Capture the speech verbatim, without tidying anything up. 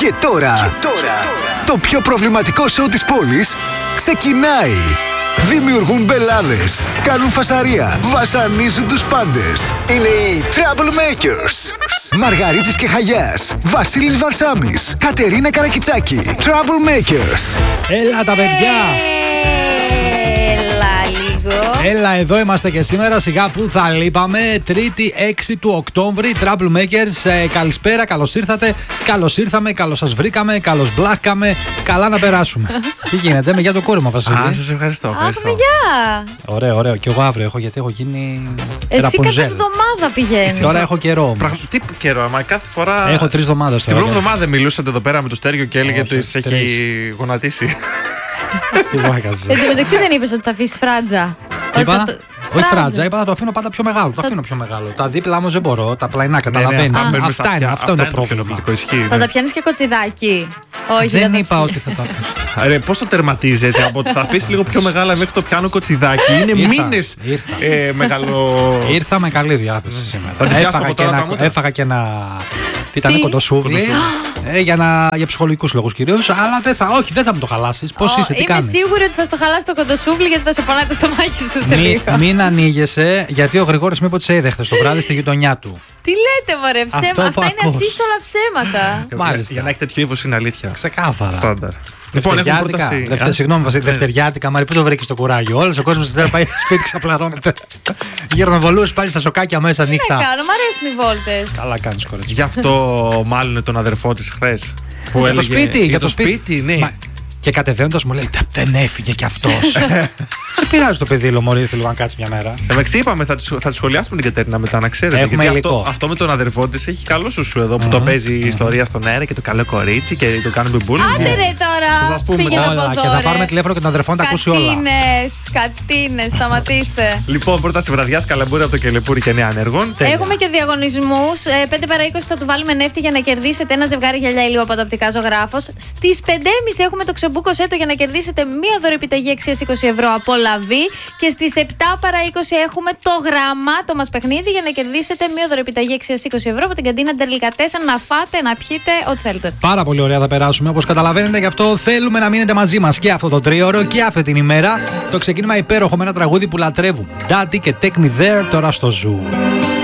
Και τώρα, και τώρα το πιο προβληματικό σοου της πόλης ξεκινάει. Δημιουργούν μπελάδες, κάνουν φασαρία, βασανίζουν τους πάντες. Είναι οι Troublemakers. Μαργαρίτης και Χαγιάς, Βασίλης Βαρσάμης, Κατερίνα Καρακιτσάκη. Troublemakers. Έλα τα παιδιά! Έλα λίγο. Έλα, εδώ είμαστε και σήμερα. Σιγά που θα λείπαμε. Τρίτη έξι του Οκτώβρη. Troublemakers, ε, καλησπέρα, καλώς ήρθατε. Καλώς ήρθαμε, καλώς σας βρήκαμε, καλώς μπλάχκαμε. Καλά να περάσουμε. Τι γίνεται, με για το κόρημα, Βασίλη. Α, σας ευχαριστώ. ευχαριστώ. Αχ, γεια. Ωραίο, ωραίο. Και εγώ αύριο έχω, γιατί έχω γίνει. Εσύ κάθε Ραπουνζέλ. εβδομάδα πηγαίνεις. Τώρα έχω καιρό όμως. Πραγμα... Τι καιρό, άμα κάθε φορά. Έχω τρεις εβδομάδες Την τώρα. πρώτη εβδομάδα μιλούσατε εδώ πέρα με το Στέργιο και έλεγε ότι Όχι, έχει τρεις. γονατίσει. Τι βάκαζε. Εν τω μεταξύ δεν είπες ότι θα αφήσεις φράτζα. Τι είπα? Ότι το- Όχι φράτζα, είπα θα το αφήνω πάντα πιο μεγάλο. Το αφήνω πιο μεγάλο. Τα δίπλα όμως δεν μπορώ. Τα πλαϊνά καταλαβαίνεις. αυτά μένουν στα Αυτά είναι, αυτιά. αυτό είναι το πιο πρόβλημα. ενοχλητικό, ισχύει. Θα ναι. τα πιάνεις και κοτσιδάκι. Όχι, Δεν τα είπα σπι- ότι θα το αφήσω. Ρε, πώς το τερματίζει έτσι, από ότι θα αφήσει λίγο πιο μεγάλα μέχρι το πιάνω κοτσιδάκι. Είναι Ήρθα, μήνες ήρθα. ε, μεγαλο. Ήρθα με καλή διάθεση σήμερα. Θα την πιάσω Έφαγα από και τώρα ένα- τα μούτρα. Έφαγα και ένα. Τι ήταν, Τι? κοντοσούβλι. Ε, για, να, για ψυχολογικούς λόγους κυρίως. Αλλά δεν θα, όχι, δεν θα μου το χαλάσεις. Πώς Ω, είσαι, τι Είμαι κάνεις. σίγουρη ότι θα στο χαλάσει το κοντοσούβλι γιατί θα σε πονάει το στομάχι σου σε Μη, λίγο. μην ανοίγεσαι, γιατί ο Γρηγόρης με είπε ότι σε είδε χθες το βράδυ στη γειτονιά του. Τι λέτε, μωρέ, ψέμα. Αυτό που Αυτά είναι ακούς. ασύστολα ψέματα. Μάλιστα. Για να έχει τέτοιο ύφος είναι αλήθεια. Ξεκάθαρα. Στάνταρ. Λοιπόν, έχουμε Δευτεριάτικα. πρόταση. Δευτε- Α, Συγγνώμη, Βασίλη, ναι. Δευτεριάτικα. Μάρι, πού το βρήκε το κουράγιο. Όλο ο κόσμο θέλει να πάει σπίτι, ξαπλαρώνεται. Γερνοβολούς πάλι στα σοκάκια μέσα Τι να νύχτα. κάνω, μ' αρέσουν οι βόλτες. Καλά κάνει, κορίτσι. Γι' αυτό μάλλον τον αδερφό τη χθε. Για το σπίτι, για το σπίτι, ναι. Μα- Και κατεβαίνοντας μου λέει, «Τε- δεν έφυγε κι αυτός». Δεν πειράζει το παιδί, λέω, μωρή, ήρθε λίγο να κάτσει μια μέρα. Εντάξει, είπαμε, θα τη, θα τη σχολιάσουμε την Κατερίνα μετά, να ξέρετε. Έχουμε γιατί υλικό. αυτό, αυτό με τον αδερφό τη έχει καλό σου σου εδώ που το παίζει η ιστορία στον αέρα και το καλό κορίτσι και το κάνουν μπιμπούλι. Άντε ρε Θα τώρα, σας πούμε πήγαινε μετά. από Όλα, εδώ και θα ρε. πάρουμε τηλέφωνο και τον αδερφό να τα ακούσει όλα. Κατίνες, κατίνες, σταματήστε. Λοιπόν, πρόταση βραδιά καλαμπούρι από το Κελεπούρι και νέα ανεργών. Έχουμε και διαγωνισμούς. πέντε παρά είκοσι θα του βάλουμε νεύτη για να κερδίσετε ένα ζευγάρι γυαλιά ηλίου από το οπτικά Ζωγράφος. Στις πέντε και μισή έχουμε το ξεμπούκο σέτο για να κερδίσετε μία δωρεπιταγή αξίας είκοσι ευρώ από Λαβή. Και στις επτά παρά είκοσι έχουμε το γραμμάτο μας παιχνίδι για να κερδίσετε μία δωρεπιταγή αξίας είκοσι ευρώ από την καντίνα Ντερλικατέσεν. Να φάτε, να πιείτε, ό,τι θέλετε. Πάρα πολύ ωραία θα περάσουμε, όπως καταλαβαίνετε, γι' αυτό θέλουμε να μείνετε μαζί μας και αυτό το τρίωρο και αυτή την ημέρα. Το ξεκίνημα υπέροχο με ένα τραγούδι που λατρεύουν. Daddy και Take Me There τώρα στο Zoo.